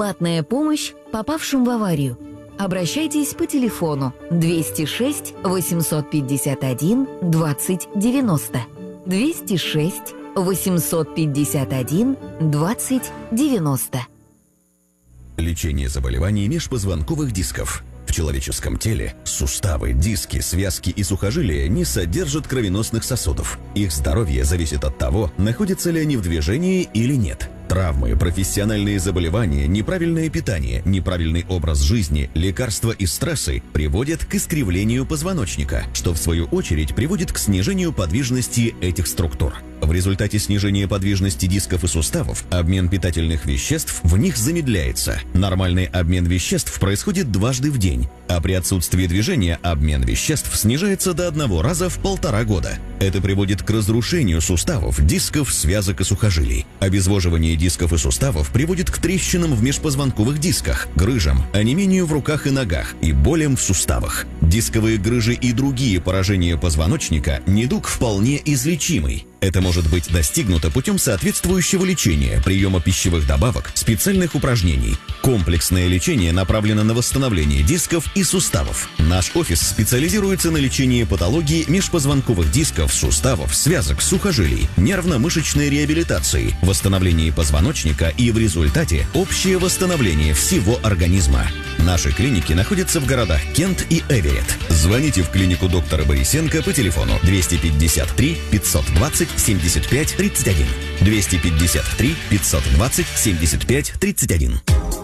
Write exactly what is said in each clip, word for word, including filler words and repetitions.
Платная помощь попавшим в аварию. Обращайтесь по телефону двести шесть восемьсот пятьдесят один двадцать девяносто. двести шесть восемьсот пятьдесят один двадцать девяносто. Лечение заболеваний межпозвонковых дисков. В человеческом теле суставы, диски, связки и сухожилия не содержат кровеносных сосудов. Их здоровье зависит от того, находятся ли они в движении или нет. Травмы, профессиональные заболевания, неправильное питание, неправильный образ жизни, лекарства и стрессы приводят к искривлению позвоночника, что в свою очередь приводит к снижению подвижности этих структур. В результате снижения подвижности дисков и суставов обмен питательных веществ в них замедляется. Нормальный обмен веществ происходит дважды в день, а при отсутствии движения обмен веществ снижается до одного раза в полтора года. Это приводит к разрушению суставов, дисков, связок и сухожилий. Обезвоживание дисков и суставов приводит к трещинам в межпозвонковых дисках, грыжам, онемению в руках и ногах и болям в суставах. Дисковые грыжи и другие поражения позвоночника – недуг вполне излечимый. Это может быть достигнуто путем соответствующего лечения, приема пищевых добавок, специальных упражнений. Комплексное лечение направлено на восстановление дисков и суставов. Наш офис специализируется на лечении патологии межпозвонковых дисков, суставов, связок, сухожилий, нервно-мышечной реабилитации, восстановлении позвоночника и в результате общее восстановление всего организма. Наши клиники находятся в городах Кент и Эверетт. Звоните в клинику доктора Борисенко по телефону двести пятьдесят три пятьсот двадцать семьдесят пять тридцать один. двести пятьдесят три пятьсот двадцать семьдесят пять тридцать один.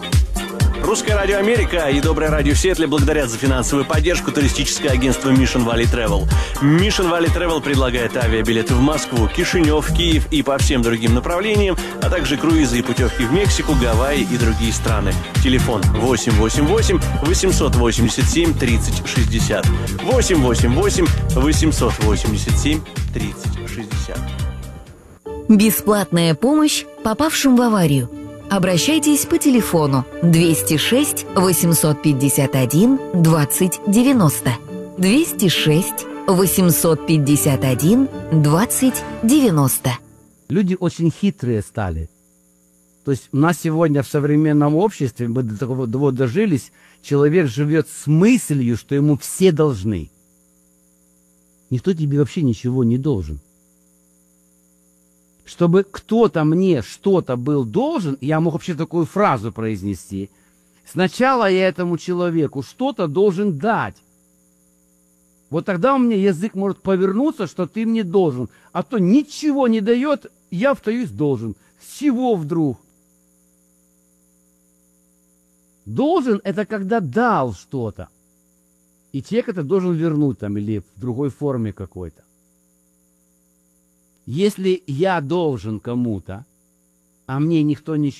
Русское радио Америка и Доброе радио Сиэтле благодарят за финансовую поддержку туристическое агентство Mission Valley Travel. Mission Valley Travel предлагает авиабилеты в Москву, Кишинев, Киев и по всем другим направлениям, а также круизы и путевки в Мексику, Гавайи и другие страны. Телефон восемь восемь восемь восемьсот восемьдесят семь тридцать шестьдесят. восемь восемь восемь восемьсот восемьдесят семь тридцать шестьдесят. Бесплатная помощь попавшим в аварию. Обращайтесь по телефону двести шесть восемьсот пятьдесят один двадцать девяносто. двести шесть восемьсот пятьдесят один двадцать девяносто. Люди очень хитрые стали. То есть у нас сегодня в современном обществе, мы до того до, дожились, человек живет с мыслью, что ему все должны. Никто тебе вообще ничего не должен. Чтобы кто-то мне что-то был должен, я мог вообще такую фразу произнести. Сначала я этому человеку что-то должен дать. Вот тогда у меня язык может повернуться, что ты мне должен. А то ничего не дает, я остаюсь должен. С чего вдруг? Должен – это когда дал что-то. И человек это должен вернуть там или в другой форме какой-то. Если я должен кому-то, а мне никто ничего